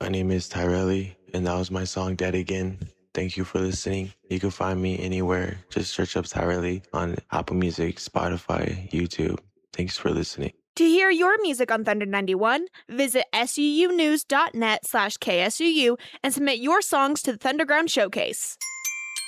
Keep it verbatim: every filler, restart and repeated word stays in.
My name is Tyrelli, and that was my song Dead Again. Thank you for listening. You can find me anywhere. Just search up Tyrelli on Apple Music, Spotify, YouTube. Thanks for listening. To hear your music on Thunder ninety-one, visit suunews.net slash KSUU and submit your songs to the Thunderground Showcase.